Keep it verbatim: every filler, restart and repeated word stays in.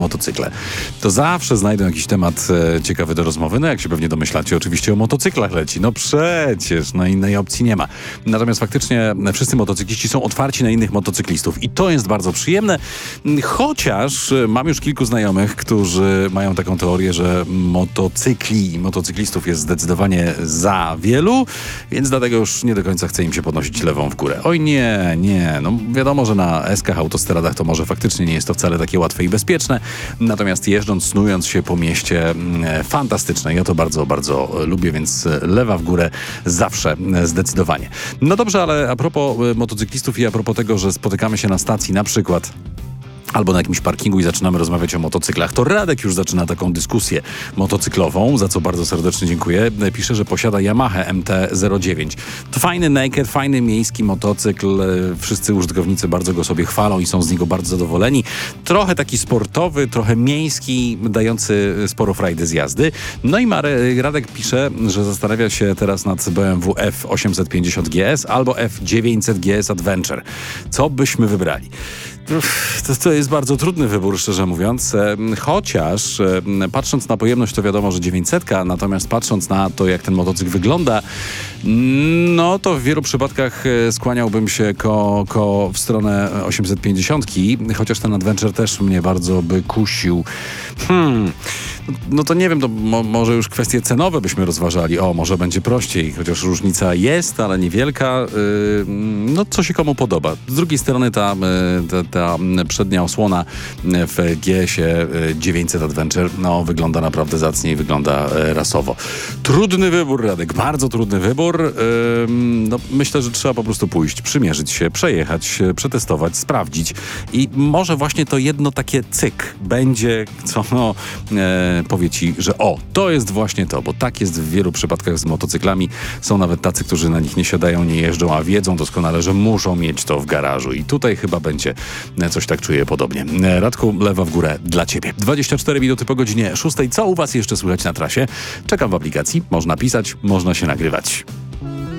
motocykle. To zawsze znajdą jakiś temat e, ciekawy do rozmowy. No jak się pewnie domyślacie, oczywiście o motocyklach leci. No przecież, no innej opcji nie ma. Natomiast faktycznie wszyscy motocykliści są otwarci na innych motocyklistów i to jest bardzo przyjemne. Chociaż mam już kilku znajomych, którzy mają taką teorię, że motocykli i motocyklistów jest zdecydowanie za wielu, więc dlatego już nie do końca chce im się podnosić lewą w górę. Oj nie, nie. No wiadomo, że na eskach, autostradach to może faktycznie nie jest to wcale takie łatwe i bezpieczne. Natomiast jeżdżąc, snując się po mieście, fantastyczne. Ja to bardzo, bardzo lubię, więc lewa w górę zawsze zdecydowanie. No dobrze, ale a propos motocyklistów i a propos tego, że spotykamy się na stacji na przykład albo na jakimś parkingu i zaczynamy rozmawiać o motocyklach, to Radek już zaczyna taką dyskusję motocyklową, za co bardzo serdecznie dziękuję. Pisze, że posiada Yamaha M T zero dziewięć. To fajny naked, fajny miejski motocykl. Wszyscy użytkownicy bardzo go sobie chwalą i są z niego bardzo zadowoleni. Trochę taki sportowy, trochę miejski, dający sporo frajdy z jazdy. No i Mare, Radek pisze, że zastanawia się teraz nad B M W F osiemset pięćdziesiąt G S albo F dziewięćset G S Adventure. Co byśmy wybrali? To, to jest bardzo trudny wybór, szczerze mówiąc, chociaż patrząc na pojemność to wiadomo, że dziewięćset, natomiast patrząc na to, jak ten motocykl wygląda, no to w wielu przypadkach skłaniałbym się ko, ko w stronę osiemset pięćdziesiąt, chociaż ten Adventure też mnie bardzo by kusił. Hmm, no to nie wiem, to mo, może już kwestie cenowe byśmy rozważali. O, może będzie prościej, chociaż różnica jest, ale niewielka. Yy, no co się komu podoba. Z drugiej strony ta, ta, ta przednia osłona w G S-ie dziewięćset Adventure, no wygląda naprawdę zacnie i wygląda rasowo. Trudny wybór, Radek, bardzo trudny wybór. Yy, no, myślę, że trzeba po prostu pójść, przymierzyć się, przejechać, przetestować, sprawdzić i może właśnie to jedno takie cyk będzie, co no, e, powie ci, że o, to jest właśnie to, bo tak jest w wielu przypadkach z motocyklami. Są nawet tacy, którzy na nich nie siadają, nie jeżdżą, a wiedzą doskonale, że muszą mieć to w garażu i tutaj chyba będzie coś tak czuję podobnie. Radku, lewa w górę dla ciebie. dwadzieścia cztery minuty po godzinie szóstej. Co u was jeszcze słychać na trasie? Czekam w aplikacji. Można pisać, można się nagrywać.